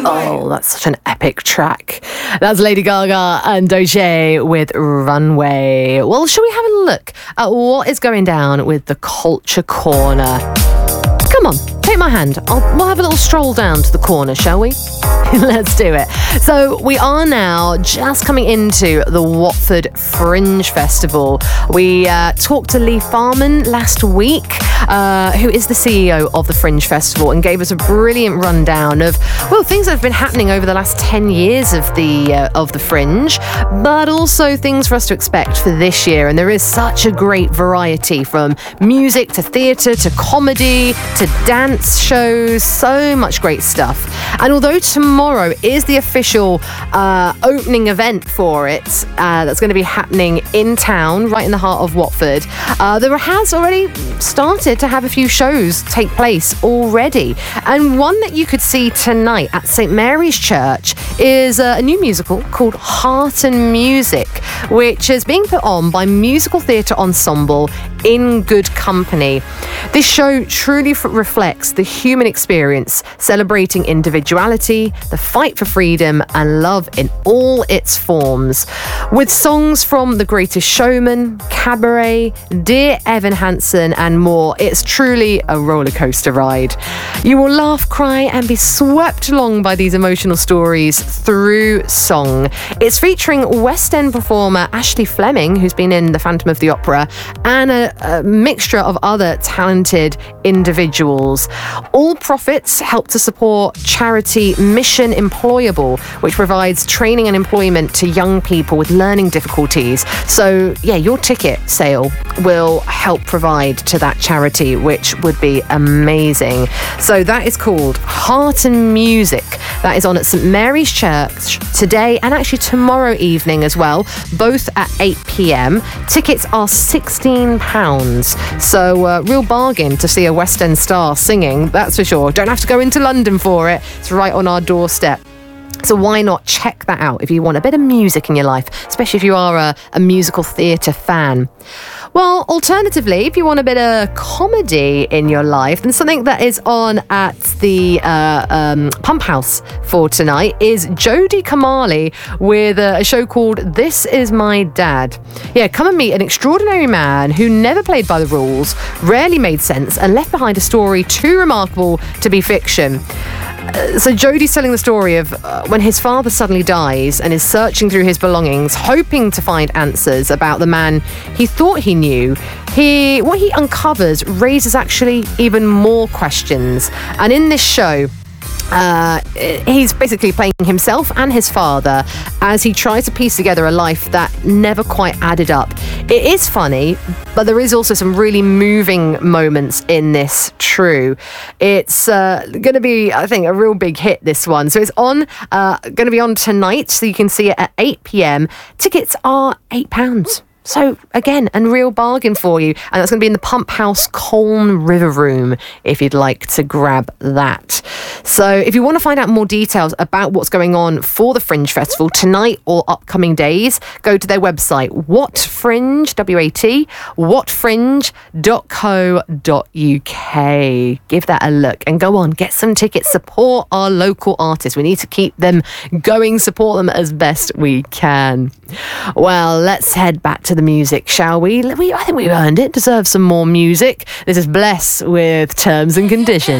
Oh, that's such an epic track. That's Lady Gaga and Doja with Runway. Well, shall we have a look at what is going down with the Culture Corner? Come on, take my hand. We'll have a little stroll down to the corner, shall we? Let's do it. So we are now just coming into the Watford Fringe Festival. We talked to Lee Farman last week, who is the CEO of the Fringe Festival, and gave us a brilliant rundown of, well, things that have been happening over the last 10 years of the Fringe, but also things for us to expect for this year. And there is such a great variety, from music to theatre to comedy to dance shows, so much great stuff. And although tomorrow is the official opening event for it, that's going to be happening in town, right in the heart of Watford, there has already started to have a few shows take place already. And one that you could see tonight at St Mary's Church is a new musical called Heart and Music, which is being put on by Musical Theatre Ensemble In Good Company. This show truly reflects the human experience, celebrating individuality, the fight for freedom and love in all its forms. With songs from The Greatest Showman, Cabaret, Dear Evan Hansen and more, it's truly a roller coaster ride. You will laugh, cry and be swept along by these emotional stories through song. It's featuring West End performer Ashley Fleming, who's been in The Phantom of the Opera, and a mixture of other talented individuals. All profits help to support charity Mission Employable, which provides training and employment to young people with learning difficulties. So yeah, your ticket sale will help provide to that charity, which would be amazing. So that is called Heart and Music. That is on at St Mary's Church today and actually tomorrow evening as well, both at 8 p.m. Tickets are £16. So real bargain to see a West End star singing, that's for sure. Don't have to go into London for it. It's right on our doorstep. So why not check that out if you want a bit of music in your life, especially if you are a musical theatre fan. Well, alternatively, if you want a bit of comedy in your life, then something that is on at the Pump House for tonight is Jodie Kamali with a show called This Is My Dad. Yeah, come and meet an extraordinary man who never played by the rules, rarely made sense, and left behind a story too remarkable to be fiction. So Jodie's telling the story of when his father suddenly dies and is searching through his belongings, hoping to find answers about the man he thought he knew. What he uncovers raises actually even more questions. And in this show, he's basically playing himself and his father as he tries to piece together a life that never quite added up. It is funny, but there is also some really moving moments in this, true. It's going to be, I think, a real big hit, this one. So it's going to be on tonight, so you can see it at 8 p.m. Tickets are £8. So, again, a real bargain for you. And that's going to be in the Pump House Colne River Room, if you'd like to grab that. So, if you want to find out more details about what's going on for the Fringe Festival tonight or upcoming days, go to their website, Watfringe, W-A-T, watfringe.co.uk. Give that a look and go on, get some tickets, support our local artists. We need to keep them going, support them as best we can. Well, let's head back to the music, shall we? I think we earned it. Deserve some more music. This is Bless with Terms and Conditions.